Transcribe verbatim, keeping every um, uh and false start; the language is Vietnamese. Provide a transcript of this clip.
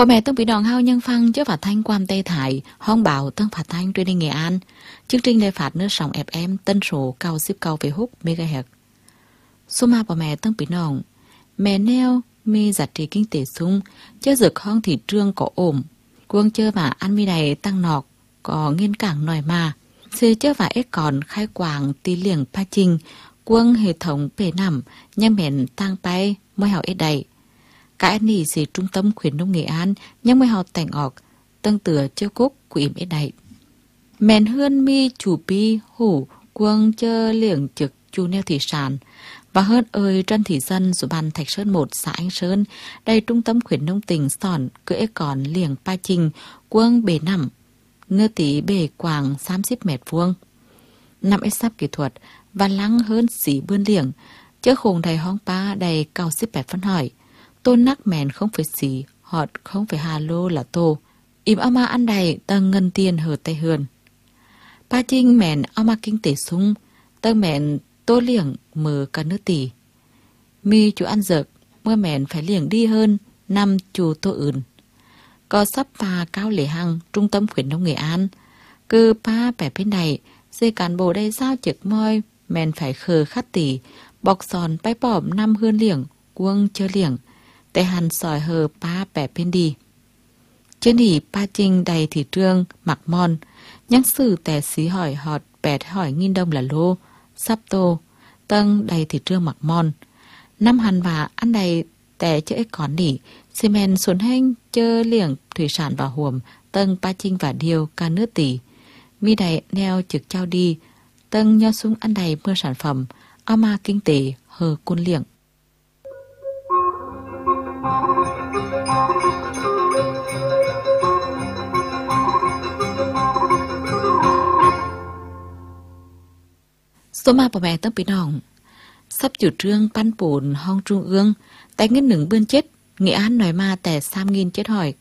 Bố mẹ Tân Bị Đòn hao nhân phăng chứ phát thanh Quam Tây Thải, hong bảo Tân phát thanh truyền hình Nghệ An. Chương trình này phát nước sóng ép em tân số cao xếp cao về hút megahertz. Số mà bố mẹ Tân Bị Đòn, mẹ neo mi giá trị kinh tế sung, chứ dược hong thị trường có ổn. Quân chơi và ăn mi này tăng nọt, có nghiên cảng nòi mà. Sư chơi và ếch còn khai quảng tí liềng pa trình, quân hệ thống bể nằm, nhằm mẹn tăng bay mới hào ếch đầy. Cả nỉ sĩ trung tâm khuyến nông Nghệ An, nhưng mới hào tảnh ọc, tân tựa chơi cúc của im ếch đầy. Mẹn hơn mi chủ bi hủ, quân chơi liềng trực chu neo thị sản. Và hơn ơi trên thị dân dù bàn Thạch Sơn một xã Anh Sơn, đây trung tâm khuyến nông tỉnh sòn cưỡi còn liềng pa trình, quân bể nằm, ngơ tí bể quảng tám mươi mét vuông. Năm ếch sắp kỹ thuật, và lăng hơn xỉ bươn liềng, chớ khùng đầy hong pa đầy cao xếp bẹt phân hỏi. Tôn nắc mèn không phải xỉ, họt không phải hà lô là tô. Im ao ma ăn đầy, tầng ngân tiền hở tay hườn. Pa trình mèn ao ma kinh tế sung, tầng mèn tô liềng mở cả nước tỷ. Mi chú ăn dợc, mưa mẹn phải liềng đi hơn, năm chú tô อื่n. Có sắp pa cao lễ hằng, trung tâm khuyến nông Nghệ An. Cứ pa bẻ bên này, dây cán bộ đây sao trực môi, mẹn phải khờ khát tỷ, bọc giòn bay bỏm năm hươn liềng, quân chơi liềng. Tại hàn sỏi hờ pa bẻ bên đi. Chứ nỉ pa trình đầy thị trương, mặc mòn, nhắc sử tè xí hỏi họt bẹt hỏi nghìn đông là lô. Sắp tô, tân đầy thị trương mặc mòn. Năm hàn và ăn đầy tẻ chữ còn nỉ, xì men xuân hanh chơ liềng thủy sản và huồm, tân pa trinh và điều ca nước tỷ. Mi đầy neo trực trao đi, tân nho súng ăn đầy mưa sản phẩm, ao ma kinh tế hờ côn liệng. Số mà bà mẹ Tân Bị Đòn, sắp chủ trương ban bổn hong trung ương, tại ngân nứng bươn chết, Nghệ An nói mà tẻ sam nghìn chết hỏi,